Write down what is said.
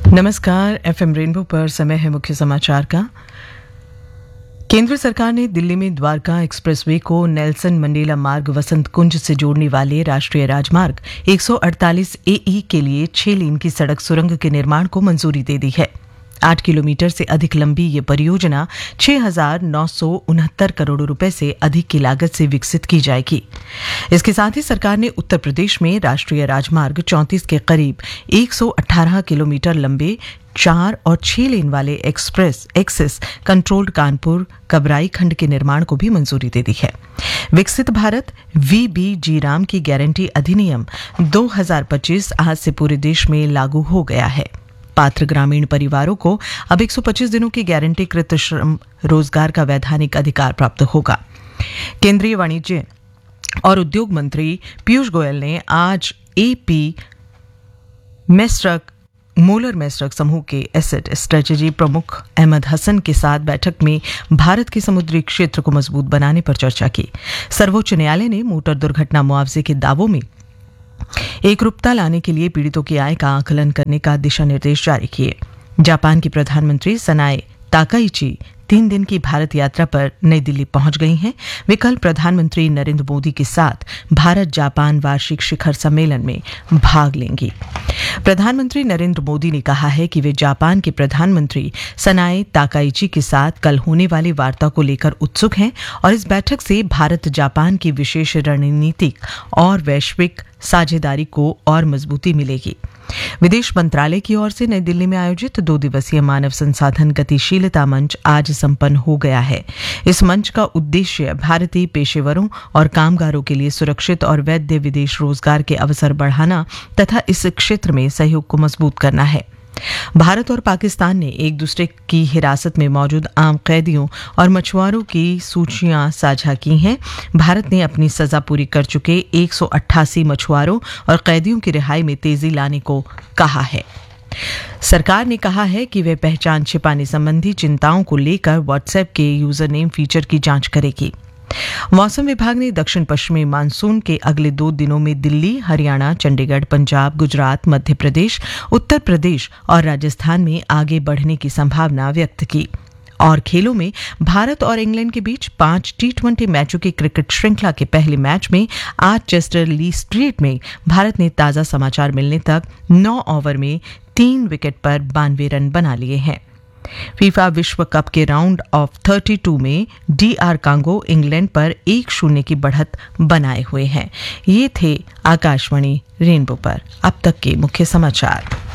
नमस्कार। FM rainbow पर समय है मुख्य समाचार का। केंद्र सरकार ने दिल्ली में द्वारका एक्सप्रेसवे को नेल्सन मंडेला मार्ग वसंत कुंज से जोड़ने वाले राष्ट्रीय राजमार्ग 148 AE के लिए 6 लेन की सड़क सुरंग के निर्माण को मंजूरी दे दी है। 8 किलोमीटर से अधिक लंबी ये परियोजना 6,969 करोड़ रुपए से अधिक की लागत से विकसित की जाएगी। इसके साथ ही सरकार ने उत्तर प्रदेश में राष्ट्रीय राजमार्ग 34 के करीब 118 किलोमीटर लंबे 4 और 6 लेन वाले एक्सेस कंट्रोल्ड कानपुर कबराई खंड के निर्माण को भी मंजूरी दे दी है। विकसित भारत VBG राम की गारंटी अधिनियम 2025 आज से पूरे देश में लागू हो गया है। पात्र ग्रामीण परिवारों को अब 125 दिनों की गारंटीकृत श्रम रोजगार का वैधानिक अधिकार प्राप्त होगा। केंद्रीय वाणिज्य और उद्योग मंत्री पीयूष गोयल ने आज AP मोलर मैस्ट्रक समूह के एसेट स्ट्रेटेजी प्रमुख अहमद हसन के साथ बैठक में भारत के समुद्री क्षेत्र को मजबूत बनाने पर चर्चा की। सर्वोच्च न्यायालय ने मोटर दुर्घटना मुआवजे के दावों में एकरूपता लाने के लिए पीड़ितों की आय का आकलन करने का दिशा निर्देश जारी किए। जापान की प्रधानमंत्री सनाए ताकाइची 3 दिन की भारत यात्रा पर नई दिल्ली पहुंच गई हैं। वे कल प्रधानमंत्री नरेंद्र मोदी के साथ भारत जापान वार्षिक शिखर सम्मेलन में भाग लेंगी। प्रधानमंत्री नरेंद्र मोदी ने कहा है कि वे जापान के प्रधानमंत्री सनाए ताकाइची के साथ कल होने वाली वार्ता को लेकर उत्सुक हैं और इस बैठक से भारत जापान की विशेष रणनीतिक और वैश्विक साझेदारी को और मजबूती मिलेगी। विदेश मंत्रालय की ओर से नई दिल्ली में आयोजित 2 दिवसीय मानव संसाधन गतिशीलता मंच आज संपन्न हो गया है। इस मंच का उद्देश्य भारतीय पेशेवरों और कामगारों के लिए सुरक्षित और वैध विदेश रोजगार के अवसर बढ़ाना तथा इस क्षेत्र में सहयोग को मजबूत करना है। भारत और पाकिस्तान ने एक दूसरे की हिरासत में मौजूद आम कैदियों और मछुआरों की सूचियां साझा की हैं। भारत ने अपनी सजा पूरी कर चुके 188 मछुआरों और कैदियों की रिहाई में तेजी लाने को कहा है। सरकार ने कहा है कि वह पहचान छिपाने संबंधी चिंताओं को लेकर व्हाट्सएप के यूजरनेम फीचर की जांच करेगी। मौसम विभाग ने दक्षिण पश्चिमी मानसून के अगले 2 दिनों में दिल्ली, हरियाणा, चंडीगढ़, पंजाब, गुजरात, मध्य प्रदेश, उत्तर प्रदेश और राजस्थान में आगे बढ़ने की संभावना व्यक्त की। और खेलों में भारत और इंग्लैंड के बीच 5 T20 मैचों की क्रिकेट श्रृंखला के पहले मैच में आज चेस्टर ली स्ट्रीट में भारत ने ताजा समाचार मिलने तक 9 ओवर में 3 विकेट पर 92 रन बना लिए हैं। फीफा विश्व कप के राउंड ऑफ 32 में DR कांगो इंग्लैंड पर 1-0 की बढ़त बनाए हुए हैं। ये थे आकाशवाणी रेनबो पर अब तक के मुख्य समाचार।